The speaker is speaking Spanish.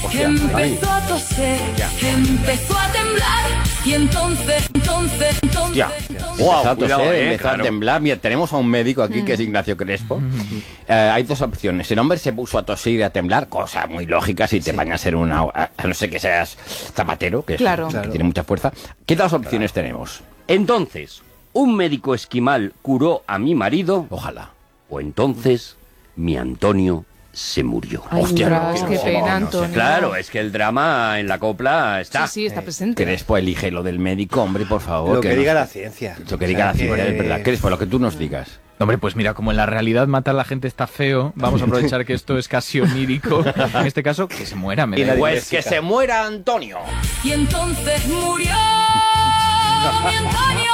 Hostia, empezó a toser, empezó a temblar y entonces. Ya. Wow, Empezó a claro. temblar. Mira, tenemos a un médico aquí que es Ignacio Crespo. Hay dos opciones. El hombre se puso a toser y a temblar, cosa muy lógica si te bañas en una... A no ser que seas zapatero, que, Claro. que tiene mucha fuerza. ¿Qué dos opciones tenemos? Entonces, un médico esquimal curó a mi marido, Ojalá. o entonces mi Antonio se murió. Ay, Hostia, ostras, no, qué no, pena, no sé. Antonio. Claro, es que el drama en la copla está. Sí, está presente. Crespo, elige lo del médico, hombre, por favor. Lo que nos- diga la ciencia. Lo que diga la ciencia, es verdad. Crespo, lo que tú nos digas. Hombre, pues mira, como en la realidad matar a la gente está feo, vamos a aprovechar que esto es casi onírico. En este caso, que se muera. Me da igual. Pues que se muera Antonio. Y entonces murió mi Antonio.